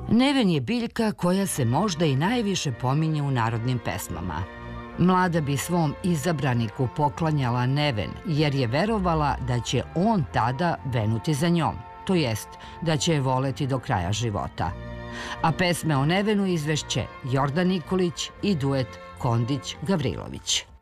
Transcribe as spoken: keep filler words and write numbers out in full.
Neven je biljka koja se možda i najviše pominje u narodnim pesmama. Mlada bi svom izabraniku poklanjala neven, jer je verovala da će on tada venuti za njom, to jest da će je voleti do kraja života. A pesme o nevenu izvešće Jordan Nikolić i duet Kondić-Gavrilović.